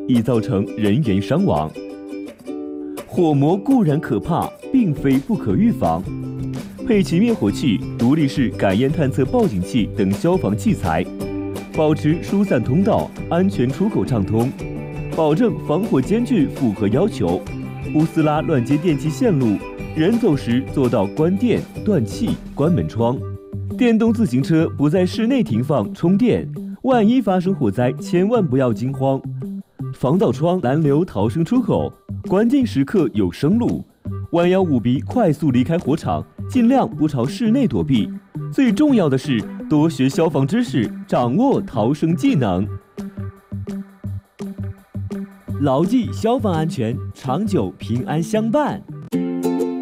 易造成人员伤亡。火魔固然可怕，并非不可预防。配齐灭火器、独立式感烟探测报警器等消防器材，保持疏散通道，安全出口畅通，保证防火间距符合要求，不撕拉乱接电气线路，人走时做到关电、断气、关门窗。电动自行车不在室内停放充电，万一发生火灾，千万不要惊慌。防盗窗拦留逃生出口，关键时刻有生路。弯腰捂鼻，快速离开火场，尽量不朝室内躲避。最重要的是多学消防知识，掌握逃生技能。牢记消防安全，长久平安相伴。